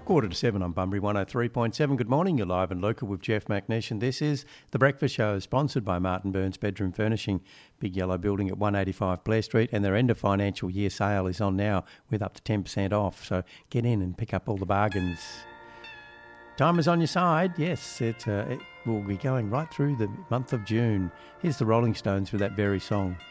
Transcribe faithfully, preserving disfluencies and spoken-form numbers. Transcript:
Quarter to seven on Bunbury one oh three point seven. Good morning, you're live and local with Jeff McNish, and this is The Breakfast Show, sponsored by Martin Burns Bedroom Furnishing, big yellow building at one eighty-five Blair Street, and their end of financial year sale is on now with up to ten percent off, so get in and pick up all the bargains. Time is on your side. Yes, it, uh, it will be going right through the month of June. Here's the Rolling Stones with that very song.